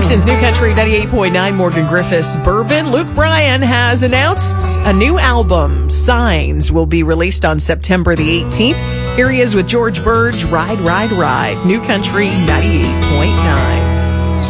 Houston's New Country 98.9, Morgan Griffiths Bourbon. Luke Bryan has announced a new album. Signs will be released on September the 18th. Here he is with George Burge, Ride, Ride, Ride. New Country 98.9.